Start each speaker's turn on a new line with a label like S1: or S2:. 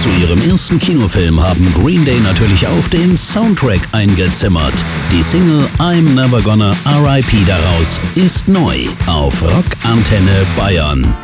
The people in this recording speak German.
S1: Zu ihrem ersten Kinofilm haben Green Day natürlich auch den Soundtrack eingezimmert. Die Single I'm Never Gonna R.I.P. daraus ist neu auf Rock Antenne Bayern.